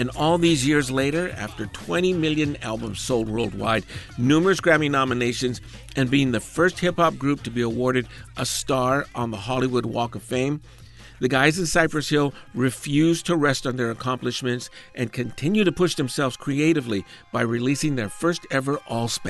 And all these years later, after 20 million albums sold worldwide, numerous Grammy nominations, and being the first hip-hop group to be awarded a star on the Hollywood Walk of Fame, the guys in Cypress Hill refused to rest on their accomplishments and continue to push themselves creatively by releasing their first ever all-Spanish